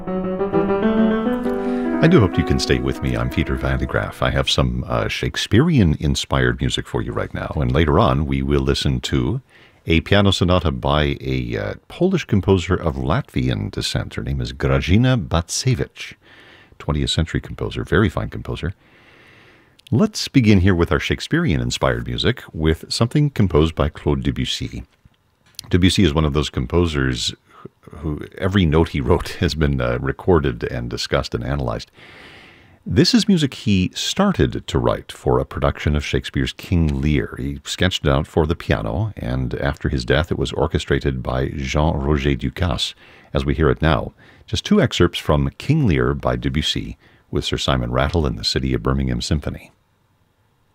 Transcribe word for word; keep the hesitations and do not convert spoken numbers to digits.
I do hope you can stay with me. I'm Peter Van de Graaff. I have some uh, Shakespearean-inspired music for you right now, and later on we will listen to a piano sonata by a uh, Polish composer of Latvian descent. Her name is Grażyna Bacewicz, twentieth century composer, very fine composer. Let's begin here with our Shakespearean-inspired music with something composed by Claude Debussy. Debussy is one of those composers who every note he wrote has been uh, recorded and discussed and analyzed. This is music he started to write for a production of Shakespeare's King Lear. He sketched it out for the piano, and after his death it was orchestrated by Jean-Roger Ducasse, as we hear it now. Just two excerpts from King Lear by Debussy with Sir Simon Rattle and the City of Birmingham Symphony.